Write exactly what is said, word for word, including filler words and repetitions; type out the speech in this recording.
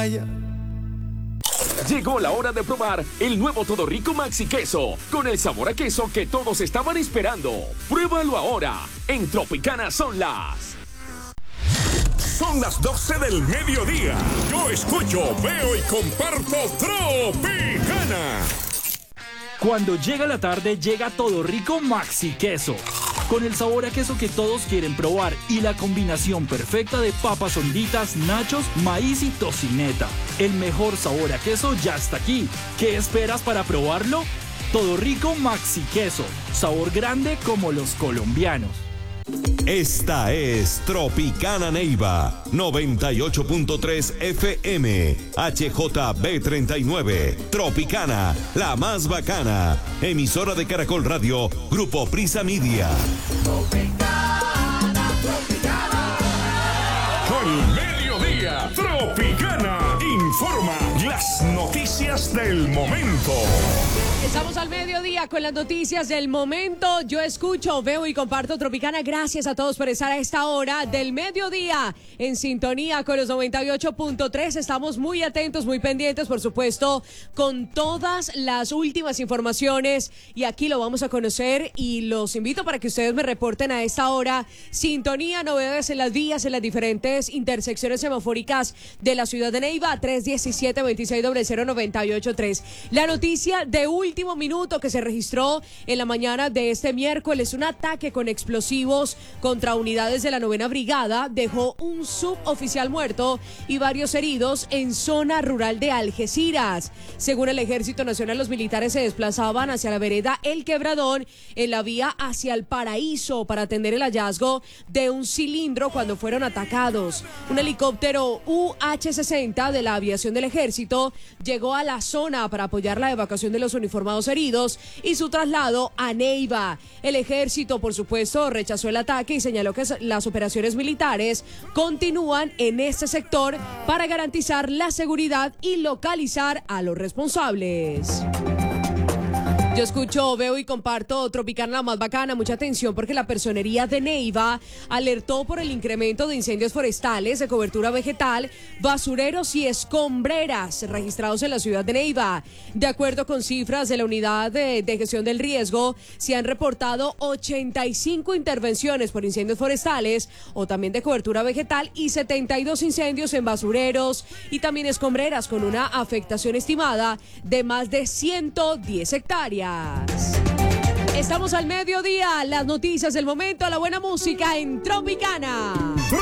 Llegó la hora de probar el nuevo Todo Rico Maxi Queso, con el sabor a queso que todos estaban esperando. Pruébalo ahora. En Tropicana son las... Son las doce del mediodía. Yo escucho, veo y comparto Tropicana. Cuando llega la tarde, llega Todo Rico Maxi Queso, con el sabor a queso que todos quieren probar y la combinación perfecta de papas honditas, nachos, maíz y tocineta. El mejor sabor a queso ya está aquí. ¿Qué esperas para probarlo? Todo Rico Maxi Queso, sabor grande como los colombianos. Esta es Tropicana Neiva, noventa y ocho punto tres F M, H J B treinta y nueve, Tropicana, la más bacana, emisora de Caracol Radio, Grupo Prisa Media. Tropicana, Tropicana. Con mediodía, Tropicana informa las noticias del momento. Estamos al mediodía con las noticias del momento. Yo escucho, veo y comparto Tropicana. Gracias a todos por estar a esta hora del mediodía en sintonía con los noventa y ocho punto tres. Estamos muy atentos, muy pendientes, por supuesto, con todas las últimas informaciones. Y aquí lo vamos a conocer y los invito para que ustedes me reporten a esta hora. Sintonía, novedades en las vías, en las diferentes intersecciones semafóricas de la ciudad de Neiva. tres diecisiete, veintiséis cero cero, noventa y ocho tres. La noticia de último minuto que se registró en la mañana de este miércoles, un ataque con explosivos contra unidades de la novena brigada dejó un suboficial muerto y varios heridos en zona rural de Algeciras. Según el Ejército Nacional, los militares se desplazaban hacia la vereda El Quebradón en la vía hacia el Paraíso para atender el hallazgo de un cilindro cuando fueron atacados. Un helicóptero U H sesenta de la aviación del Ejército llegó a la zona para apoyar la evacuación de los uniformados heridos y su traslado a Neiva. El ejército, por supuesto, rechazó el ataque y señaló que las operaciones militares continúan en este sector para garantizar la seguridad y localizar a los responsables. Yo escucho, veo y comparto Tropicana, la más bacana. Mucha atención porque la Personería de Neiva alertó por el incremento de incendios forestales, de cobertura vegetal, basureros y escombreras registrados en la ciudad de Neiva. De acuerdo con cifras de la Unidad de, de Gestión del Riesgo, se han reportado ochenta y cinco intervenciones por incendios forestales o también de cobertura vegetal y setenta y dos incendios en basureros y también escombreras, con una afectación estimada de más de ciento diez hectáreas. Estamos al mediodía, las noticias del momento, la buena música en Tropicana.